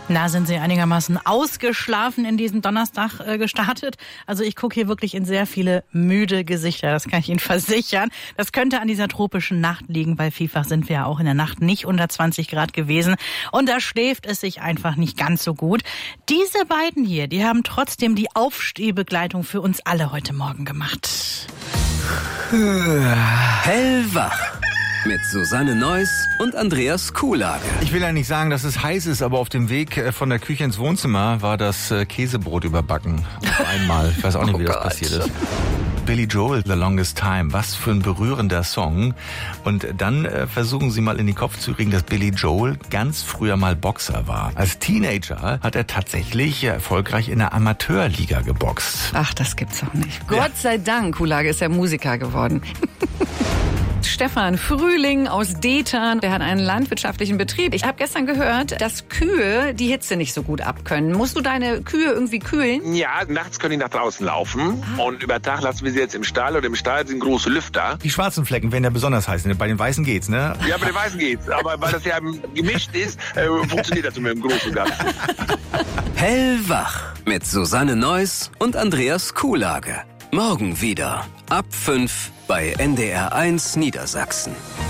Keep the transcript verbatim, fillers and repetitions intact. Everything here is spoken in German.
Na, sind Sie einigermaßen ausgeschlafen in diesen Donnerstag äh, gestartet? Also ich gucke hier wirklich in sehr viele müde Gesichter, das kann ich Ihnen versichern. Das könnte an dieser tropischen Nacht liegen. Bei vielfach sind wir ja auch in der Nacht nicht unter zwanzig Grad gewesen. Und da schläft es sich einfach nicht ganz so gut. Diese beiden hier, die haben trotzdem die Aufstehbegleitung für uns alle heute Morgen gemacht. Hellwach. Mit Susanne Neuss und Andreas Kuhlage. Ich will ja nicht sagen, dass es heiß ist, aber auf dem Weg von der Küche ins Wohnzimmer war das Käsebrot überbacken. Auf einmal. Ich weiß auch nicht, wie oh das Gott. passiert ist. Billy Joel, The Longest Time. Was für ein berührender Song. Und dann äh, versuchen Sie mal in den Kopf zu kriegen, dass Billy Joel ganz früher mal Boxer war. Als Teenager hat er tatsächlich erfolgreich in der Amateurliga geboxt. Ach, das gibt's doch nicht. Ja. Gott sei Dank, Kuhlage ist ja Musiker geworden. Stefan Frühling aus Detern, der hat einen landwirtschaftlichen Betrieb. Ich habe gestern gehört, dass Kühe die Hitze nicht so gut abkönnen. Musst du deine Kühe irgendwie kühlen? Ja, nachts können die nach draußen laufen ah. und über Tag lassen wir sie jetzt im Stall und im Stall sind große Lüfter. Die schwarzen Flecken werden ja besonders heiß. Bei den Weißen geht's, ne? Ja, bei den Weißen geht's. Aber weil das ja gemischt ist, äh, funktioniert das immer im Großen und Ganzen. Hellwach mit Susanne Neuss und Andreas Kuhlage. Morgen wieder ab fünf bei N D R eins Niedersachsen.